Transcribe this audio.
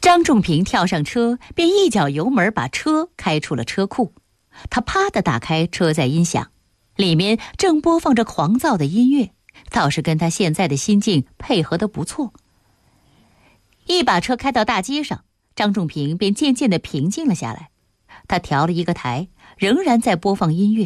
张仲平跳上车，便一脚油门把车开出了车库。他啪地打开车载音响，里面正播放着狂躁的音乐，倒是跟他现在的心境配合得不错。一把车开到大街上，张仲平便渐渐地平静了下来。他调了一个台，仍然在播放音乐。